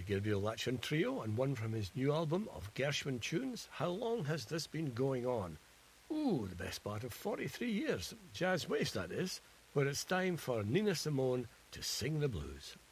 Gabriel Latchon Trio, and one from his new album of Gershwin tunes, How Long Has This Been Going On? Ooh, the best part of 43 years, jazz waves that is, where it's time for Nina Simone to sing the blues.